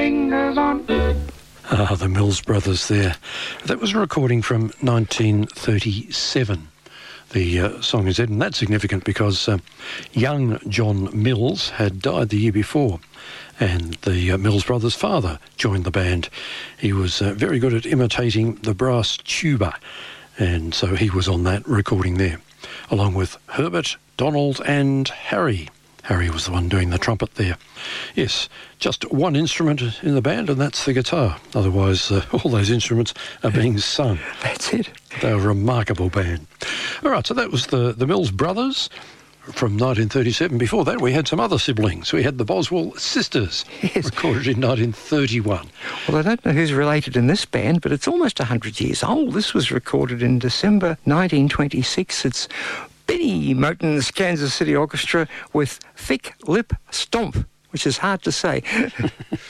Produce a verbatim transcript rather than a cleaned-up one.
fingers on. Ah, the Mills Brothers there. That was a recording from nineteen thirty-seven. The uh, song is Ed, and that's significant because uh, young John Mills had died the year before, and the uh, Mills Brothers' father joined the band. He was uh, very good at imitating the brass tuba, and so he was on that recording there, along with Herbert, Donald and Harry. Harry was the one doing the trumpet there. Yes, just one instrument in the band, and that's the guitar. Otherwise, uh, all those instruments are being sung. That's it. They're a remarkable band. All right, so that was the, the Mills Brothers from nineteen thirty-seven. Before that, we had some other siblings. We had the Boswell Sisters, yes, recorded in nineteen thirty-one. Well, I don't know who's related in this band, but it's almost one hundred years old. This was recorded in December nineteen twenty-six. It's Benny Moten's Kansas City Orchestra with Thick Lip Stomp, which is hard to say.